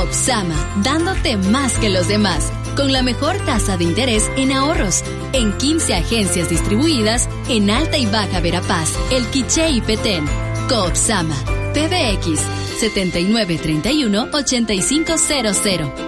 Sama, dándote más que los demás, con la mejor tasa de interés en ahorros, en 15 agencias distribuidas en Alta y Baja Verapaz, El Quiché y Petén. Sama, PBX 7931-8500.